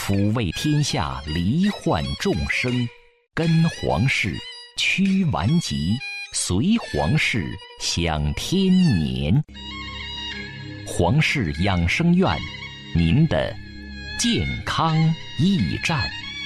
抚慰天下罹患众生，跟皇室，驱顽疾，随皇室，享天年。皇室养生院，您的健康驿站。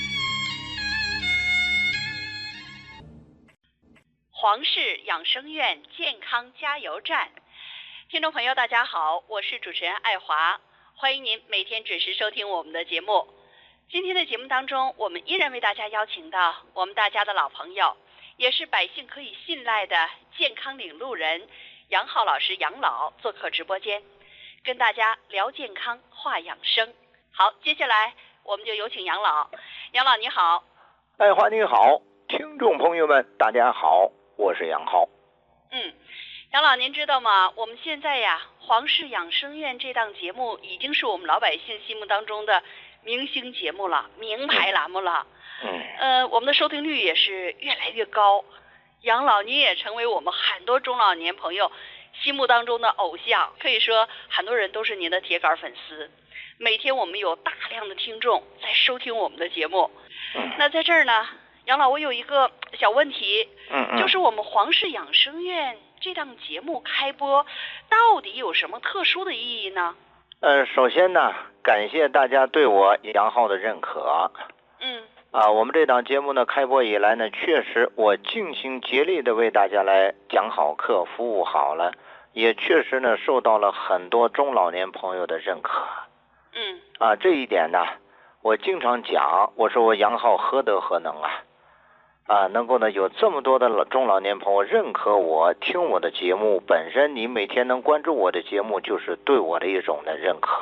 皇氏养生院健康加油站，听众朋友大家好，我是主持人爱华，欢迎您每天准时收听我们的节目。今天的节目当中，我们依然为大家邀请到我们大家的老朋友，也是百姓可以信赖的健康领路人杨浩老师杨老做客直播间，跟大家聊健康话养生。好，接下来我们就有请杨老。杨老你好。 爱华你好，听众朋友们大家好，我是杨浩。 杨老您知道吗？我们现在呀，皇氏养生院这档节目已经是我们老百姓心目当中的明星节目了，名牌栏目了。我们的收听率也是越来越高。杨老您也成为我们很多中老年朋友心目当中的偶像，可以说很多人都是您的铁杆粉丝。每天我们有大量的听众在收听我们的节目。那在这儿呢，杨老我有一个小问题，就是我们皇氏养生院这档节目开播到底有什么特殊的意义呢？ 首先呢，感谢大家对我杨浩的认可。我们这档节目呢开播以来呢，确实我尽心竭力的为大家来讲好课，服务好了，也确实呢受到了很多中老年朋友的认可。这一点呢，我经常讲，我说我杨浩何德何能能够呢有这么多的中老年朋友认可我，听我的节目，本身你每天能关注我的节目，就是对我的一种的认可。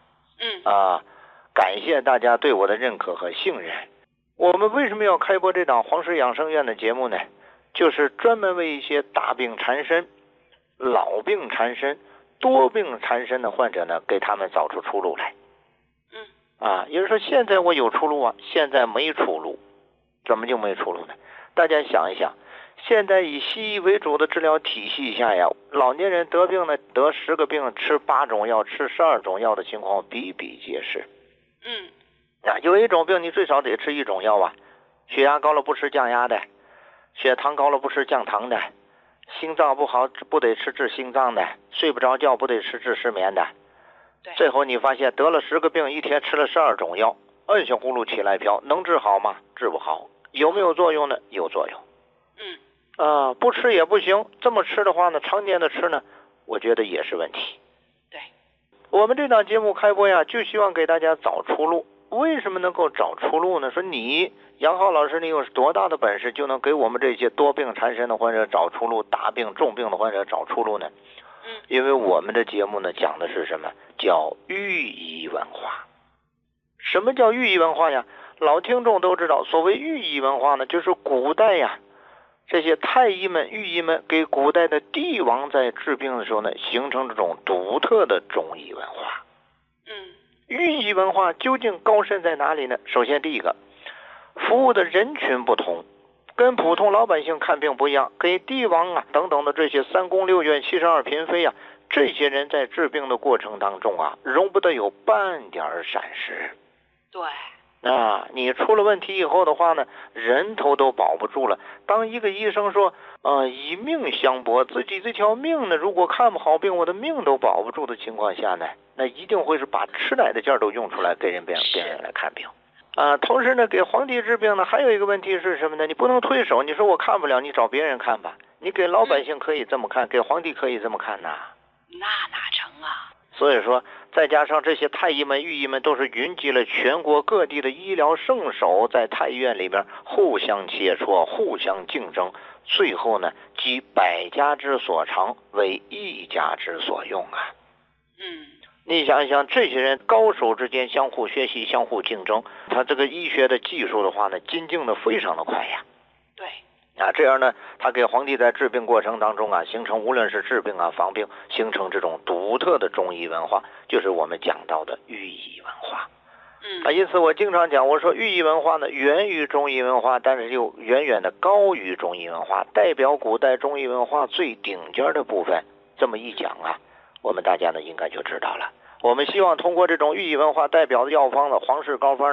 感谢大家对我的认可和信任。我们为什么要开播这档皇氏养生院的节目呢？就是专门为一些大病缠身、老病缠身、多病缠身的患者呢，给他们找出出路来。也就是说现在我有出路现在没出路。怎么就没出路呢？大家想一想，现在以西医为主的治疗体系下呀，老年人得病呢，得10个病吃8种药，吃12种药的情况比比皆是。有一种病你最少得吃1种药血压高了不吃降压的，血糖高了不吃降糖的，心脏不好不得吃治心脏的，睡不着觉不得吃治失眠的。最后你发现得了10个病，一天吃了12种药，摁下葫芦起来飘，能治好吗？治不好。有没有作用呢？有作用。不吃也不行，这么吃的话呢，常年的吃呢，我觉得也是问题。 对， 我们这档节目开播呀，就希望给大家找出路。为什么能够找出路呢？说你杨浩老师，你有多大的本事就能给我们这些多病缠身的患者找出路，大病重病的患者找出路呢？因为我们的节目呢讲的是什么？叫寓医文化。什么叫寓医文化呀？老听众都知道，所谓寓医文化呢，就是古代呀，这些太医们、御医们给古代的帝王在治病的时候呢，形成这种独特的中医文化。寓医文化究竟高深在哪里呢？首先第一个，服务的人群不同，跟普通老百姓看病不一样，给帝王等等的这些3宫6院72嫔妃这些人在治病的过程当中容不得有半点闪失。 对。 你出了问题以后的话呢，人头都保不住了。当一个医生说以命相搏，自己这条命呢，如果看不好病，我的命都保不住的情况下呢，那一定会是把吃奶的劲儿都用出来给别人来看病。同时呢，给皇帝治病呢，还有一个问题是什么呢？你不能推手，你说我看不了，你找别人看吧。你给老百姓可以这么看，给皇帝可以这么看呐？ 那哪成所以说，再加上这些太医们、御医们都是云集了全国各地的医疗圣手，在太医院里边互相切磋、互相竞争，最后呢，集百家之所长为一家之所用你想一想，这些人高手之间相互学习、相互竞争，他这个医学的技术的话呢，精进的非常的快呀。 对。 这样呢，他给皇帝在治病过程当中形成无论是治病防病，形成这种独特的中医文化，就是我们讲到的寓医文化。因此我经常讲，我说寓医文化呢源于中医文化，但是又远远的高于中医文化，代表古代中医文化最顶尖的部分。这么一讲我们大家呢应该就知道了。我们希望通过这种寓医文化代表的药方的皇氏膏方